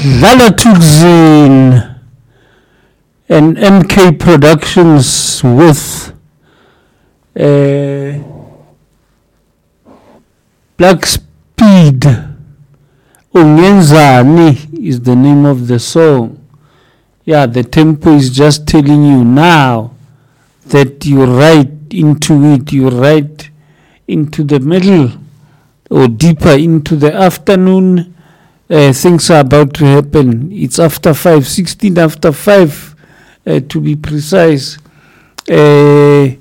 Lalatuxin and MK Productions with Black Speed. Ungenzani is the name of the song. Yeah, the tempo is just telling you now that you're right into it, you're right into the middle or deeper into the afternoon. Things are about to happen. It's after 5, 16 after 5 to be precise. You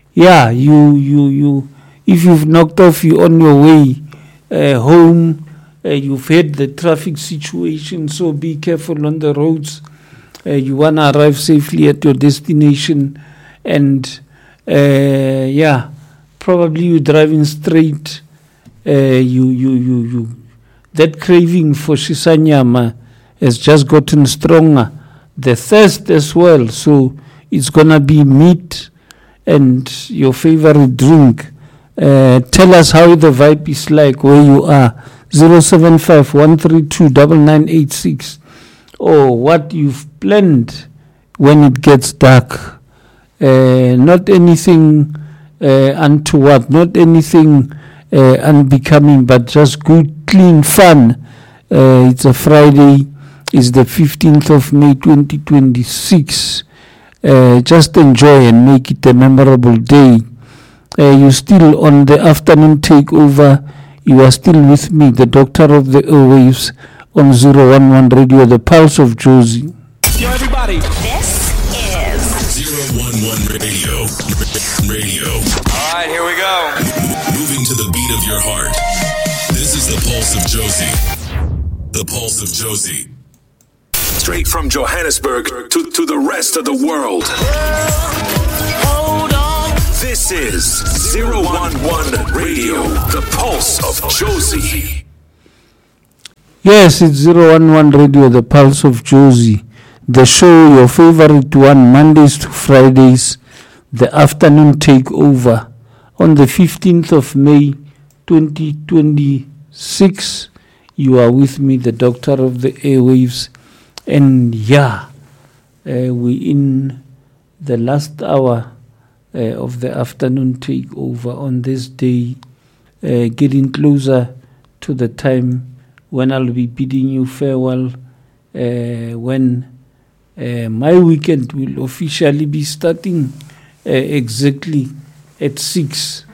if you've knocked off, you're on your way home. You've had the traffic situation, so be careful on the roads. You want to arrive safely at your destination, and probably you're driving straight. That craving for shisanyama has just gotten stronger. The thirst as well, so it's gonna be meat and your favorite drink. Tell us how the vibe is like where you are. 075-132-9986, or what you've planned when it gets dark. Not anything untoward, not anything unbecoming, but just good, clean fun. It's a Friday. It's the 15th of May 2026. Just enjoy and make it a memorable day. You're still on the afternoon takeover. You are still with me, the doctor of the airwaves, on 011 Radio, the pulse of Josie. Yo, everybody. This is 011 Radio. All right, here we go. Moving to the beat of your heart. This is the pulse of Josie. The pulse of Josie. Straight from Johannesburg to the rest of the world. Hold on. This is 011 Radio, the pulse of Josie. Yes, it's 011 Radio, the pulse of Josie. The show, your favorite one, Mondays to Fridays, the afternoon takeover on the 15th of May 2026. You are with me, the doctor of the airwaves. And we in the last hour of the afternoon takeover on this day, getting closer to the time when I'll be bidding you farewell, when my weekend will officially be starting exactly at 6.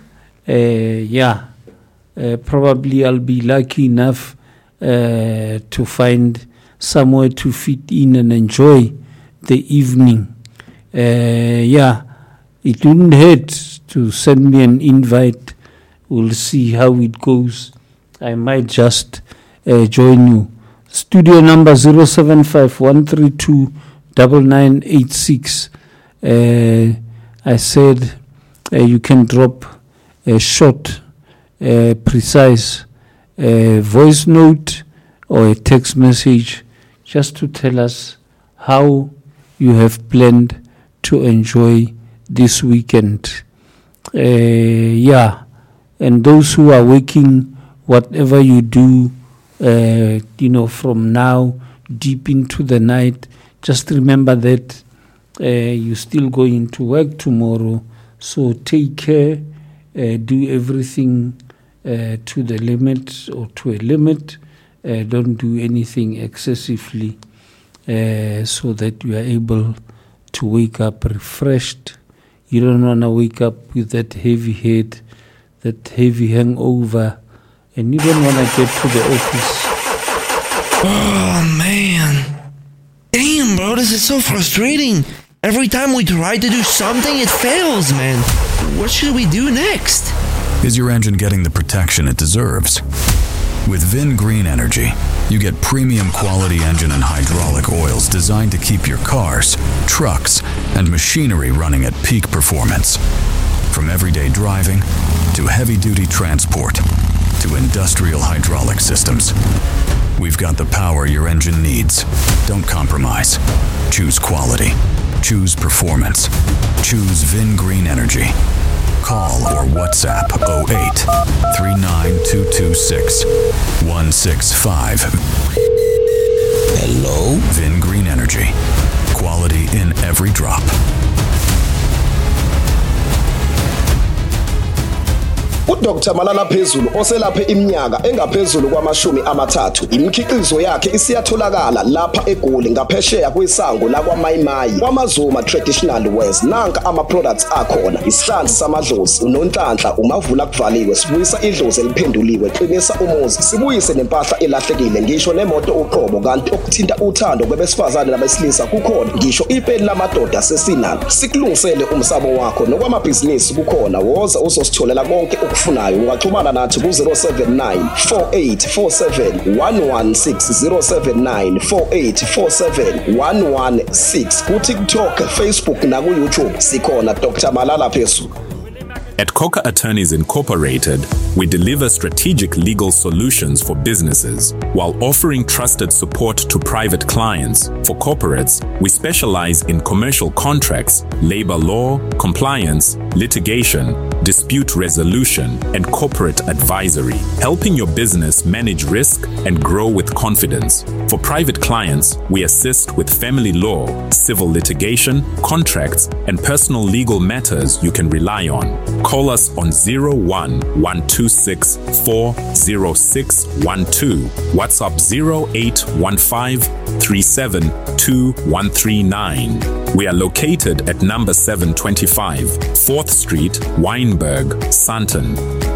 Probably I'll be lucky enough to find somewhere to fit in and enjoy the evening. It wouldn't hurt to send me an invite. We'll see how it goes. I might just join you. Studio number 075-132-9986. I said you can drop a short, precise voice note or a text message just to tell us how you have planned to enjoy this weekend. And those who are working, whatever you do, from now deep into the night, just remember that you're still going to work tomorrow. So take care, do everything to the limit or to a limit. Don't do anything excessively, so that you are able to wake up refreshed. You don't want to wake up with that heavy head, that heavy hangover, and you don't want to get to the office. Oh, man. Damn, bro, this is so frustrating. Every time we try to do something, it fails, man. What should we do next? Is your engine getting the protection it deserves? With Vin Green Energy, you get premium quality engine and hydraulic oils designed to keep your cars, trucks, and machinery running at peak performance. From everyday driving to heavy-duty transport to industrial hydraulic systems, we've got the power your engine needs. Don't compromise. Choose quality. Choose performance. Choose Vin Green Energy. Call or WhatsApp 08 39226 165. Energy. Quality in every drop. uDr Malala Phezulu oselaphe iminyaka engaphezulu kwama-30 imikhiqizo yakhe isiyatholakala lapha eGoli ngaphesheya kwesango lakwaMayimayi kwaMazuma Traditional Wares. Nanka ama-products akhona: isihlanzi samadlozi, unonhlanhla, umavula kuvaliwe, sibuyisa idlozi eliphenduliwe, qinisa umuzi, sibuyise nempahla elahlekile, ngisho nemoto uqobo. Kanti okuthinta uthando kwabesifazane nabesilisa kukhona, ngisho ipeni lamadoda sesinalo. Sikulungisele umsamo wakho nokwamabhizinisi kukhona. Woza uzositholela konke ufunayo. Ungaxhumana nathi ku-079 4847 116 079 4847 116 ku-TikTok, Facebook naku-YouTube sikhona Dr. Malala Phezulu. At Coca Attorneys Incorporated, we deliver strategic legal solutions for businesses while offering trusted support to private clients. For corporates, we specialize in commercial contracts, labor law, compliance, litigation, dispute resolution, and corporate advisory, helping your business manage risk and grow with confidence. For private clients, we assist with family law, civil litigation, contracts, and personal legal matters you can rely on. Call us on 01-126 40612, WhatsApp 0815372139. We are located at number 725, 4th Street, Wynberg, Sandton.